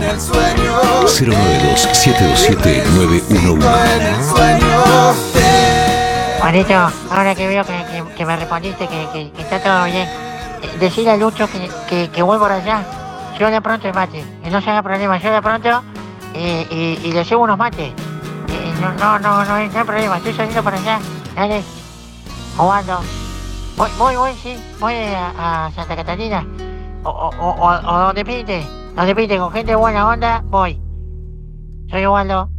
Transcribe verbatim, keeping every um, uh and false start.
cero nueve dos, siete dos siete, nueve uno uno. Juanito, ahora que veo que, que, que me respondiste que, que, que está todo bien, eh, decirle a Lucho que, que, que voy por allá. Yo de pronto el mate, que no se haga problema, yo de pronto eh, y, y le llevo unos mates. Eh, no, no, no, no hay, no hay problema, estoy saliendo para allá. Dale, jugando. Voy, voy, voy, sí, voy a, a Santa Catalina. O, o, o, o, o donde pinte, donde pinte, con gente buena onda, voy. Soy Waldo.